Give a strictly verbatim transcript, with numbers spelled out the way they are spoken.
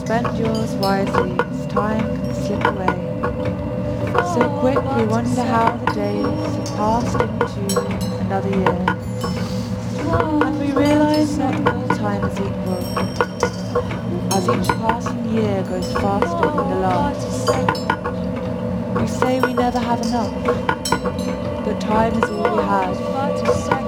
spend yours wisely as time can slip away. So quick we wonder how the days have passed into another year. And we realise not all time is equal, as each passing year goes faster than the last. We say we never have enough, but time is all we have.